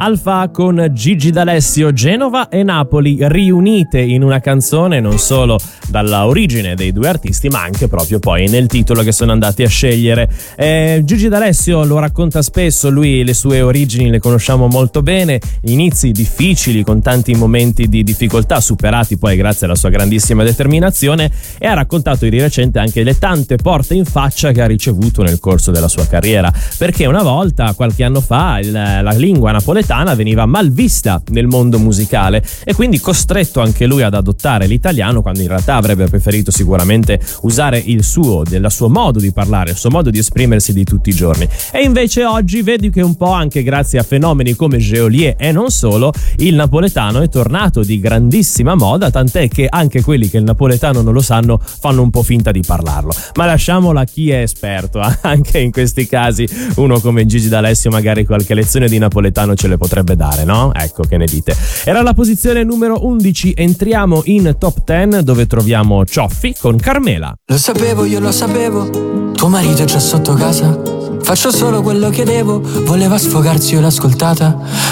Alfa con Gigi D'Alessio, Genova e Napoli riunite in una canzone, non solo dalla origine dei due artisti ma anche proprio poi nel titolo che sono andati a scegliere. Gigi D'Alessio lo racconta spesso, lui le sue origini le conosciamo molto bene, inizi difficili con tanti momenti di difficoltà superati poi grazie alla sua grandissima determinazione, e ha raccontato di recente anche le tante porte in faccia che ha ricevuto nel corso della sua carriera, perché una volta, qualche anno fa, la lingua napoletana veniva mal vista nel mondo musicale e quindi costretto anche lui ad adottare l'italiano, quando in realtà avrebbe preferito sicuramente usare il suo modo di parlare, il suo modo di esprimersi di tutti i giorni. E invece oggi vedi che un po' anche grazie a fenomeni come Geolier e non solo, il napoletano è tornato di grandissima moda, tant'è che anche quelli che il napoletano non lo sanno fanno un po' finta di parlarlo. Ma lasciamola a chi è esperto, anche in questi casi uno come Gigi D'Alessio magari qualche lezione di napoletano ce le potrebbe dare, no? Ecco, che ne dite? Era la posizione numero 11, entriamo in top 10 dove troviamo Cioffi con Carmela. Lo sapevo, io lo sapevo, tuo marito è già sotto casa. Faccio solo quello che devo, voleva sfogarsi, io l'ho ascoltata.